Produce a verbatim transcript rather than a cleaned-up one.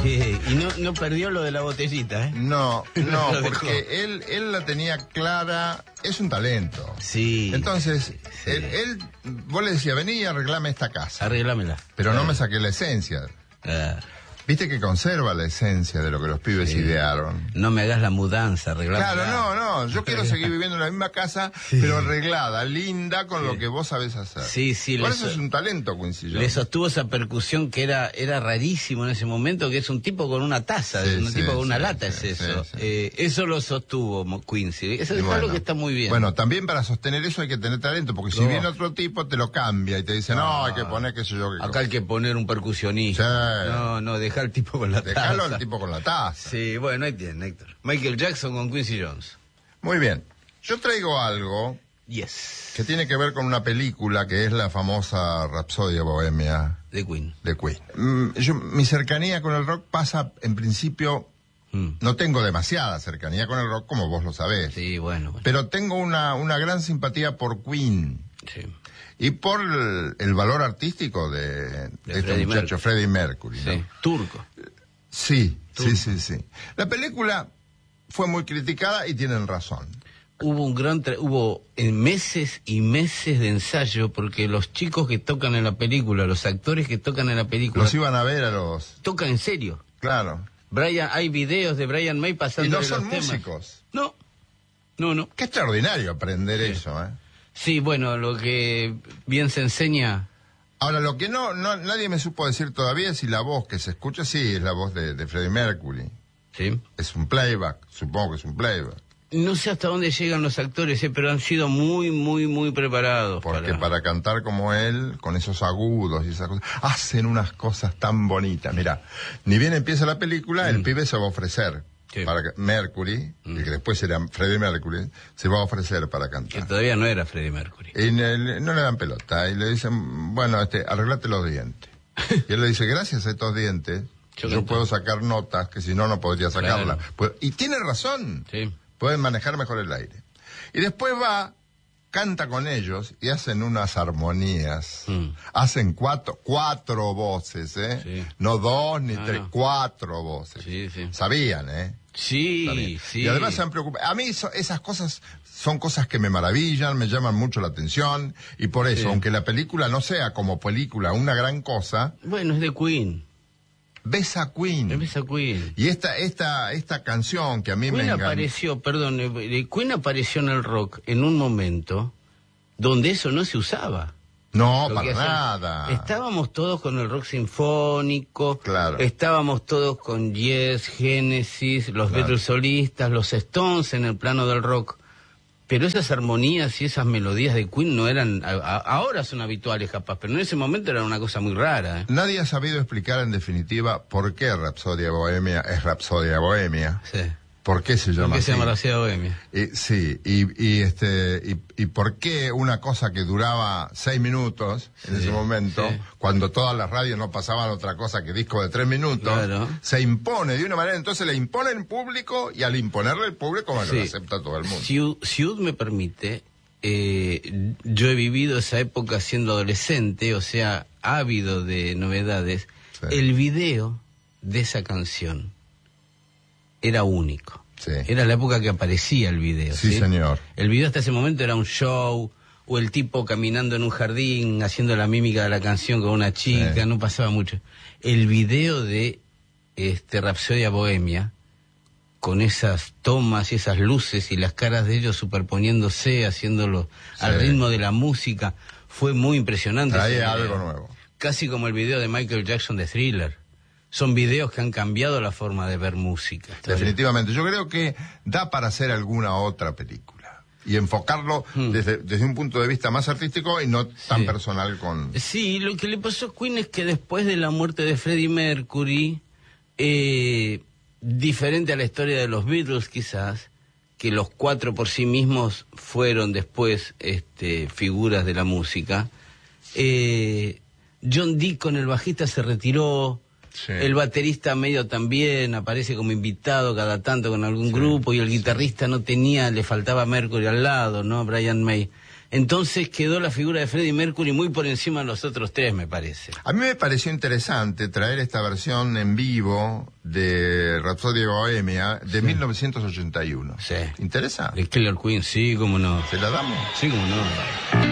Sí, y no, no perdió lo de la botellita, ¿eh? No, no, Lo dejó. porque él, él la tenía clara, es un talento. Sí. Entonces, sí. Él, él, vos le decías, vení y arreglame esta casa. Arreglámela. Pero no Ah. me saqué la esencia. Ah. Viste que conserva la esencia de lo que los pibes Sí. idearon. No me hagas la mudanza, arreglámela. Claro, no, no, yo quiero seguir viviendo en la misma casa, Sí. pero arreglada, linda, con Sí. lo que vos sabés hacer. Sí, sí. Por le eso so- es un talento, Quincy Jones. Le sostuvo esa percusión que era era rarísimo en ese momento, que es un tipo con una taza, Sí, un sí, tipo con una sí, lata sí, es eso. sí, sí. Eh, eso lo sostuvo Mo- Quincy. Eso Y es bueno, algo que está muy bien. Bueno, también para sostener eso hay que tener talento, porque si No. viene otro tipo te lo cambia y te dice, no, hay que poner qué sé yo qué Acá hay que poner un percusionista. Sí. No, no, deja al tipo con la Dejalo taza. al tipo con la taza. Sí, bueno, ahí tiene, Héctor. Michael Jackson con Quincy Jones. Muy bien. Yo traigo algo Yes. que tiene que ver con una película que es la famosa Rapsodia Bohemia De Queen. de Queen. Mm, yo, mi cercanía con el rock pasa, en principio, Mm. no tengo demasiada cercanía con el rock, como vos lo sabés. Sí, bueno. bueno. Pero tengo una, una gran simpatía por Queen Sí. y por el, el valor artístico de, de este Freddie muchacho, Mercury. Freddie Mercury. ¿no? Sí. Turco. Sí, Turco. sí, sí, sí. La película fue muy criticada y tienen razón. Hubo un gran tra- hubo en meses y meses de ensayo porque los chicos que tocan en la película, los actores que tocan en la película, Los iban a ver a los... tocan en serio. Claro. Brian, hay videos de Brian May pasando Y no los son temas. músicos. No, no, no. Qué extraordinario aprender Sí. eso, ¿eh? Sí, bueno, lo que bien se enseña. Ahora, lo que no, no nadie me supo decir todavía es si la voz que se escucha, sí, es la voz de, de Freddie Mercury. Sí. Es un playback, supongo que es un playback. No sé hasta dónde llegan los actores, eh, pero han sido muy, muy, muy preparados. Porque para... para... cantar como él, con esos agudos y esas cosas, hacen unas cosas tan bonitas. Mira, ni bien empieza la película, el Mm. pibe se va a ofrecer. Sí. Para que Mercury, Mm. el que después será Freddie Mercury, se va a ofrecer para Que cantar. todavía no era Freddie Mercury. Y ne- no le dan pelota y le dicen, bueno, este, arreglate los dientes. Y él le dice, gracias a estos dientes, Yo yo, canto. puedo sacar notas que si no, no podría sacarlas. Claro. Pues- y tiene razón, Sí. pueden manejar mejor el aire. Y después va, canta con ellos y hacen unas armonías. Mm. Hacen cuatro, cuatro voces, ¿eh? Sí. No dos ni Ah, tres, no. cuatro voces. Sí, sí. Sabían, ¿eh? Sí, Sabían. sí. Y además se han preocupado. A mí eso- esas cosas son cosas que me maravillan, me llaman mucho la atención. Y por eso, Sí. aunque la película no sea como película una gran cosa, Bueno, es de Queen. ves a Queen. Es a Queen. Y esta, esta, esta canción que a mí me Queen encanta. apareció, perdón, eh, eh, Queen apareció en el rock en un momento donde eso no se usaba. No, Lo para que hacen- nada. Estábamos todos con el rock sinfónico, Claro. estábamos todos con Yes, Genesis, los Claro. Beatles solistas, los Stones en el plano del rock. Pero esas armonías y esas melodías de Queen no eran, a- a- ahora son habituales capaz, pero en ese momento era una cosa muy rara. ¿eh? Nadie ha sabido explicar en definitiva por qué Rapsodia Bohemia es Rapsodia Bohemia. Sí. ¿Por qué se llama ¿Por qué así? se llama la ciudad bohemia? Y, sí, y, y este y, y por qué una cosa que duraba seis minutos en Sí, ese momento, sí. cuando todas las radios no pasaban otra cosa que disco de tres minutos, Claro. se impone de una manera, entonces le impone en público y al imponerle el público, bueno, Sí. lo acepta todo el mundo. Si, U- si U D me permite, eh, yo he vivido esa época siendo adolescente, o sea, ávido de novedades. Sí. El video de esa canción era único. Sí. Era la época que aparecía el video. Sí, Sí, señor. El video hasta ese momento era un show, o el tipo caminando en un jardín, haciendo la mímica de la canción con una chica, Sí. no pasaba mucho. El video de este Rapsodia Bohemia, con esas tomas y esas luces y las caras de ellos superponiéndose, haciéndolo Sí. al ritmo de la música, fue muy impresionante. Trae ese video. algo nuevo. Casi como el video de Michael Jackson de Thriller. Son videos que han cambiado la forma de ver música. Definitivamente. Yo creo que da para hacer alguna otra película y enfocarlo Hmm. desde, desde un punto de vista más artístico y no tan Sí. personal con... Sí, lo que le pasó a Queen es que después de la muerte de Freddie Mercury, eh, diferente a la historia de los Beatles quizás, que los cuatro por sí mismos fueron después este, figuras de la música, eh, John Deacon, el bajista, se retiró. Sí. El baterista medio también aparece como invitado cada tanto con algún Sí, grupo y el sí. guitarrista no tenía, le faltaba Mercury al lado, ¿no? Brian May. Entonces quedó la figura de Freddie Mercury muy por encima de los otros tres, me parece. A mí me pareció interesante traer esta versión en vivo de Rhapsody Bohemia de sí. mil novecientos ochenta y uno. Sí. ¿Interesa? El Killer Queen, sí, cómo no. ¿Se la damos? Sí, cómo no.